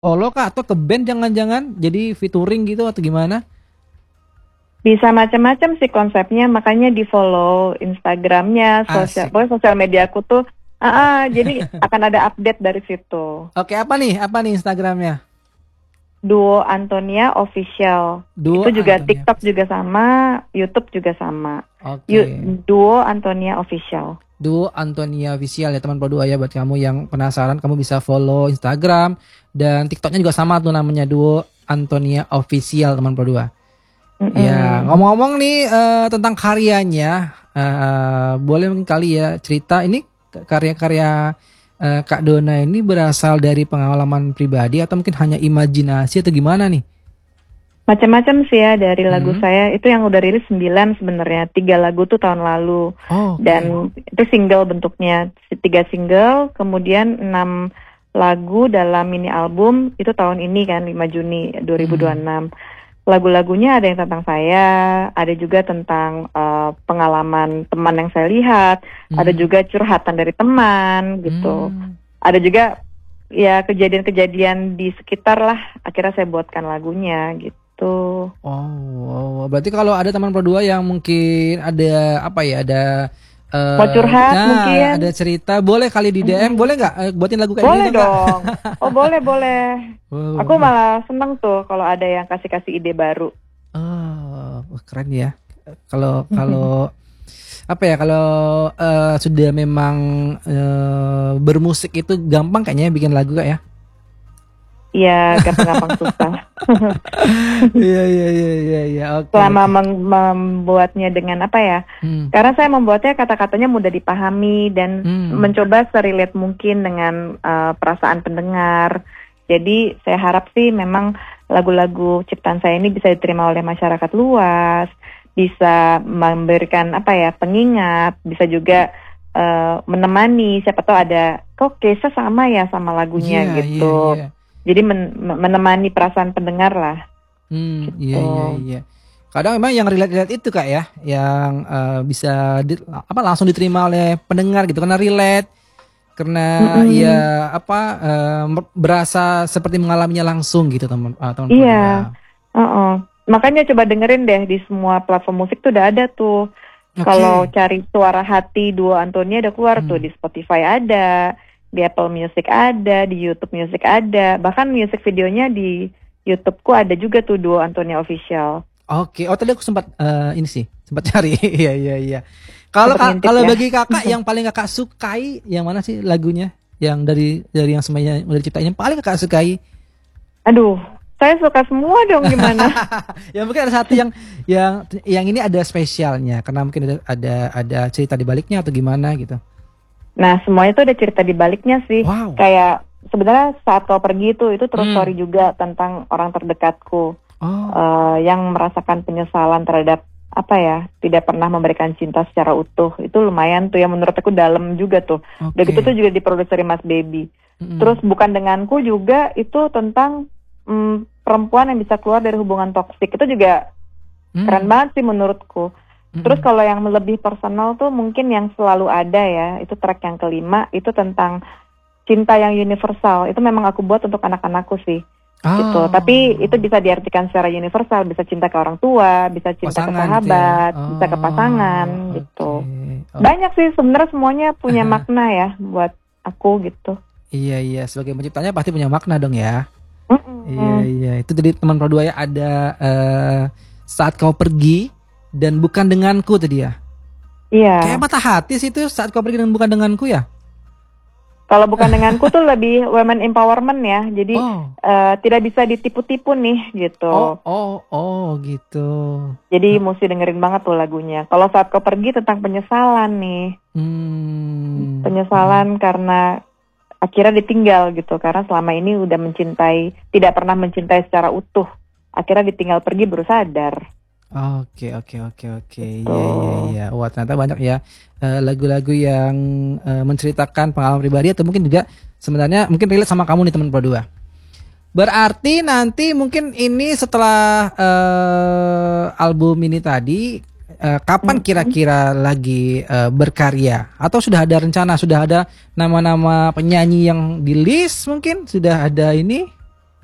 solo kah atau ke band jangan-jangan jadi featuring gitu atau gimana? Bisa macam-macam sih konsepnya, makanya di follow Instagramnya, Asik. pokoknya sosial media aku tuh, jadi akan ada update dari situ. Oke, apa nih Instagramnya? Duo Antonia Official. Duo Itu juga Antonia TikTok Fis. juga sama, YouTube juga sama. Oke. Duo Antonia Official. Duo Antonia Official ya teman Pro 2 ya, buat kamu yang penasaran kamu bisa follow Instagram dan TikToknya juga sama tuh namanya Duo Antonia Official teman Pro 2. Ya, Mm-mm. ngomong-ngomong nih tentang karyanya, boleh mungkin kali ya cerita ini karya-karya Kak Dona ini berasal dari pengalaman pribadi atau mungkin hanya imajinasi atau gimana nih? Macam-macam sih ya dari lagu Hmm. saya. Itu yang udah rilis 9 sebenarnya. 3 lagu tuh tahun lalu. Oh, oke. Dan itu single bentuknya. 3 single, kemudian 6 lagu dalam mini album. Itu tahun ini kan, 5 Juni Hmm. 2026. Lagu-lagunya ada yang tentang saya, ada juga tentang pengalaman teman yang saya lihat, ada Hmm. juga curhatan dari teman gitu. Hmm. Ada juga ya kejadian-kejadian di sekitar lah, akhirnya saya buatkan lagunya gitu. Oh, berarti kalau ada teman Pro 2 yang mungkin ada apa ya, ada Mau curhat nah ada mungkin? cerita, boleh kali di DM, Mm-mm. boleh nggak buatin lagu kayak gini Boleh dong Kak? dong. Oh boleh boleh. Aku Wow. malah seneng tuh kalau ada yang kasih-kasih ide baru. Oh, wah, keren ya. Kalau kalau apa ya, kalau sudah memang bermusik itu gampang kayaknya bikin lagu Kak ya. Iya, gampang-gampang susah. Iya iya iya iya iya, oke Selama oke. membuatnya dengan apa ya? Hmm. Karena saya membuatnya kata-katanya mudah dipahami dan Hmm. mencoba serelate mungkin dengan perasaan pendengar. Jadi saya harap sih memang lagu-lagu ciptaan saya ini bisa diterima oleh masyarakat luas, bisa memberikan apa ya pengingat, bisa juga menemani. Siapa tahu ada kok Kesa sama ya sama lagunya Iya iya gitu. iya. Jadi menemani perasaan pendengar lah Iya iya gitu. iya. Kadang memang yang relate-relate itu Kak ya, yang bisa apa langsung diterima oleh pendengar gitu karena relate, karena Mm-mm. ya apa berasa seperti mengalaminya langsung gitu teman Pro 2. Iya, heeh. Makanya coba dengerin deh di semua platform musik tuh udah ada tuh. Kalau Oke. cari suara hati Duo Antonia udah keluar tuh Hmm. di Spotify ada, di Apple Music ada, di YouTube Music ada. Bahkan music videonya di YouTubeku ada juga tuh Duo Antonia Official. Oke. Oh tadi aku sempat ini sih, sempat cari. Iya iya iya. Kalau Sempat ngintip kalau ya. bagi Kakak yang paling Kakak sukai yang mana sih lagunya? Yang dari yang semuanya udah diciptain yang paling Kakak sukai? Aduh, saya suka semua dong gimana? Ya mungkin ada satu yang ini ada spesialnya karena mungkin ada cerita di baliknya atau gimana gitu. Nah, semuanya tuh ada cerita di baliknya sih. Wow. Kayak sebenarnya saat kau pergi itu true Hmm. story juga tentang orang terdekatku. Oh, Yang merasakan penyesalan terhadap apa ya, tidak pernah memberikan cinta secara utuh. Itu lumayan tuh yang menurut aku dalam juga tuh. Udah gitu tuh oke. juga diproduksi Mas Baby. Mm-mm. Terus bukan denganku juga itu tentang perempuan yang bisa keluar dari hubungan toksik. Itu juga keren Hmm. banget sih menurutku. Terus Mm-mm. kalau yang lebih personal tuh mungkin yang selalu ada ya, itu track yang kelima, itu tentang cinta yang universal. Itu memang aku buat untuk anak-anakku sih gitu. Tapi itu Oh, bisa diartikan secara universal, bisa cinta ke orang tua, bisa cinta ke pasangan gitu ya. sahabat, bisa ke Oh, pasangan oke. gitu. Oh, Banyak sih sebenarnya semuanya punya makna ya buat aku gitu. iya iya, sebagai penciptanya pasti punya makna dong ya. Iya Mm-mm. iya, itu jadi teman Pro 2 ya ada saat kau pergi dan bukan denganku tadi ya. Kayak Iya. patah hati sih itu saat kau pergi dan bukan denganku ya. Kalau bukan denganku tuh lebih women empowerment ya. Jadi Oh, tidak bisa ditipu-tipu nih oh, gitu. oh, oh gitu. Jadi Nah, mesti dengerin banget tuh lagunya. Kalau saat kau pergi tentang penyesalan nih. hmm, mm, Penyesalan karena akhirnya ditinggal gitu. Karena selama ini udah mencintai, tidak pernah mencintai secara utuh. Akhirnya ditinggal pergi baru sadar. oke oke oke oke, iya iya Tuh. iya. Wah ternyata banyak ya lagu-lagu yang menceritakan pengalaman pribadi atau mungkin juga sebenarnya mungkin relate sama kamu nih teman Pro 2. Berarti nanti mungkin ini setelah album ini tadi, kapan Mm-mm. kira-kira lagi berkarya? Atau sudah ada rencana, sudah ada nama-nama penyanyi yang di list mungkin? Sudah ada ini?